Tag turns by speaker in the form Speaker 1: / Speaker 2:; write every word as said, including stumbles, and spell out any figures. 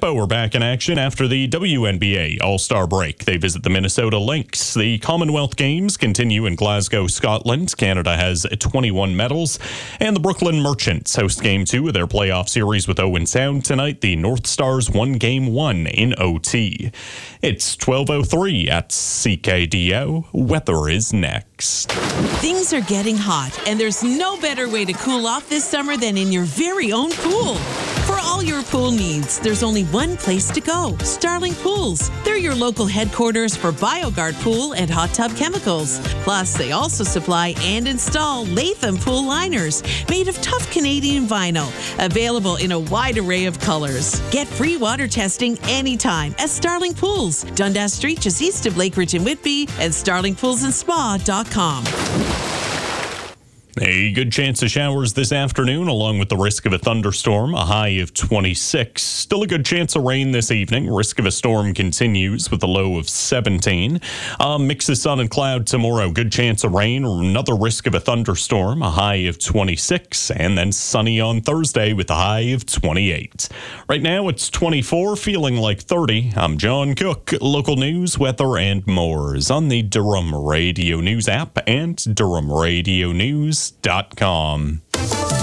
Speaker 1: Expo are back in action after the W N B A All-Star break. They visit the Minnesota Lynx. The Commonwealth Games continue in Glasgow, Scotland. Canada has twenty-one medals. And the Brooklyn Merchants host Game two of their playoff series with Owen Sound tonight. The North Stars won Game one in O T. It's twelve oh three at C K D O. Weather is next.
Speaker 2: Things are getting hot, and there's no better way to cool off this summer than in your very own pool. For all your pool needs, there's only one place to go, Starling Pools. They're your local headquarters for BioGuard Pool and hot tub chemicals. Plus, they also supply and install Latham pool liners made of tough Canadian vinyl, available in a wide array of colors. Get free water testing anytime at Starling Pools, Dundas Street, just east of Lakeridge and Whitby, and starling pools and spa dot com.
Speaker 1: A good chance of showers this afternoon, along with the risk of a thunderstorm, a high of twenty-six. Still a good chance of rain this evening. Risk of a storm continues with a low of seventeen. Uh, mix of sun and cloud tomorrow. Good chance of rain. Another risk of a thunderstorm, a high of twenty-six. And then sunny on Thursday with a high of twenty-eight. Right now it's twenty-four, feeling like thirty. I'm John Cook. Local news, weather, and more is on the Durham Radio News app and Durham Radio News dot com.